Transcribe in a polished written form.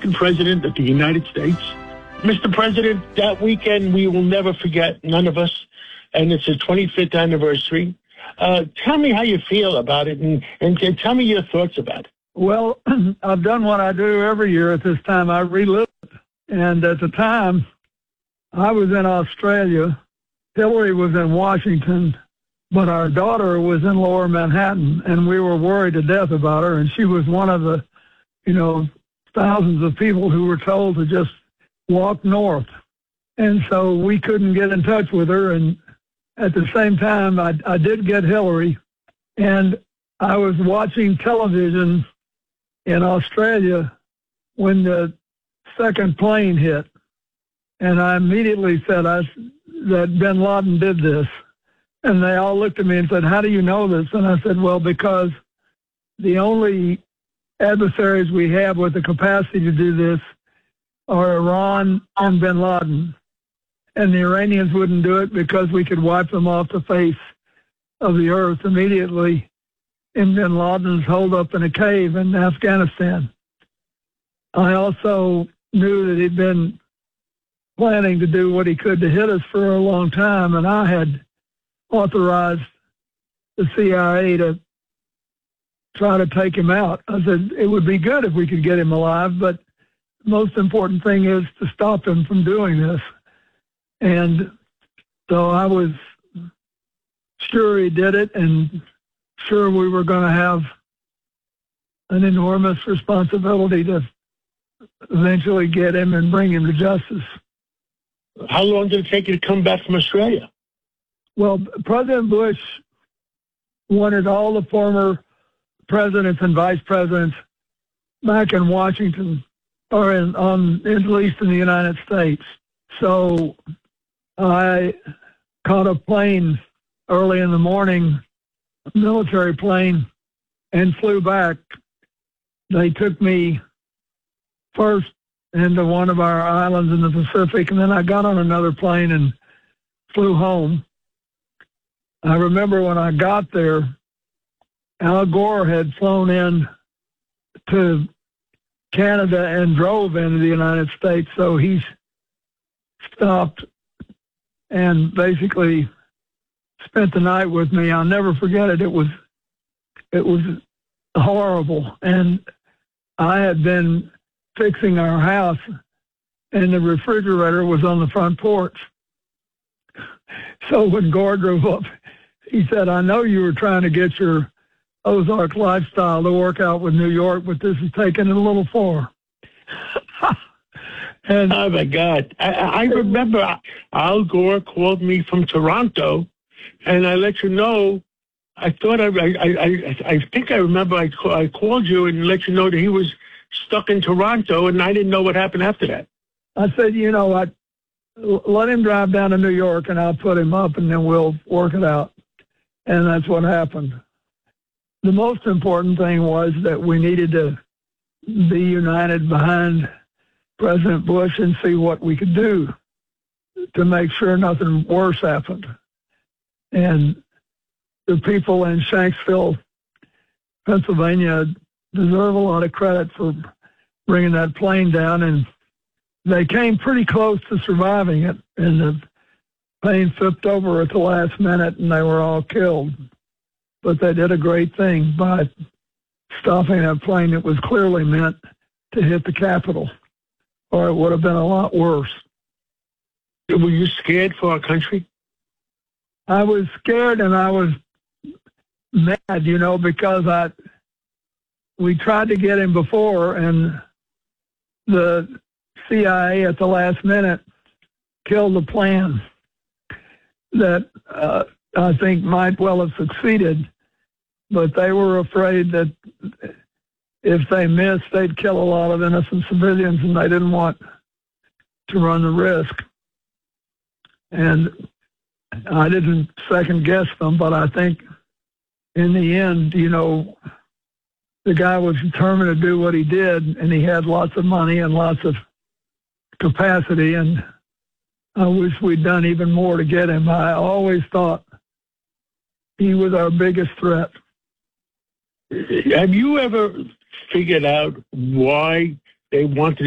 elected president of the United States. Mr. President, that weekend we will never forget, none of us, and it's the 25th anniversary. Tell me how you feel about it, and tell me your thoughts about it. Well, I've done what I do every year at this time. I relive it. And at the time, I was in Australia. Hillary was in Washington, but our daughter was in Lower Manhattan, and we were worried to death about her. And she was one of the, thousands of people who were told to just walk north. And so we couldn't get in touch with her. And at the same time, I did get Hillary, and I was watching television in Australia when the second plane hit. And I immediately said that bin Laden did this. And they all looked at me and said, "How do you know this?" And I said, "Well, because the only adversaries we have with the capacity to do this are Iran and bin Laden. And the Iranians wouldn't do it because we could wipe them off the face of the earth immediately in bin Laden's holed up in a cave in Afghanistan." I also knew that he'd been planning to do what he could to hit us for a long time, and I had authorized the CIA to try to take him out. I said it would be good if we could get him alive, but the most important thing is to stop him from doing this. And so I was sure he did it, and sure we were going to have an enormous responsibility to eventually get him and bring him to justice. How long did it take you to come back from Australia? Well, President Bush wanted all the former presidents and vice presidents back in Washington, or at least in the United States. So I caught a plane early in the morning, a military plane, and flew back. They took me first into one of our islands in the Pacific, and then I got on another plane and flew home. I remember when I got there, Al Gore had flown in to Canada and drove into the United States, so he stopped and basically spent the night with me. I'll never forget it. It was horrible, and I had been fixing our house, and the refrigerator was on the front porch. So when Gore drove up, he said, "I know you were trying to get your Ozark lifestyle to work out with New York, but this is taking it a little far." And oh my God! I remember Al Gore called me from Toronto, and I let you know. I thought I think I remember I called you and let you know that he was stuck in Toronto, and I didn't know what happened after that. I said, let him drive down to New York, and I'll put him up, and then we'll work it out. And that's what happened. The most important thing was that we needed to be united behind President Bush and see what we could do to make sure nothing worse happened. And the people in Shanksville, Pennsylvania, deserve a lot of credit for bringing that plane down, and they came pretty close to surviving it, and the plane flipped over at the last minute, and they were all killed. But they did a great thing by stopping that plane that was clearly meant to hit the Capitol, or it would have been a lot worse. Were you scared for our country? I was scared, and I was mad, because we tried to get him before, and the CIA at the last minute killed the plan that I think might well have succeeded, but they were afraid that if they missed, they'd kill a lot of innocent civilians, and they didn't want to run the risk. And I didn't second guess them, but I think in the end, the guy was determined to do what he did, and he had lots of money and lots of capacity, and I wish we'd done even more to get him. I always thought he was our biggest threat. Have you ever figured out why they wanted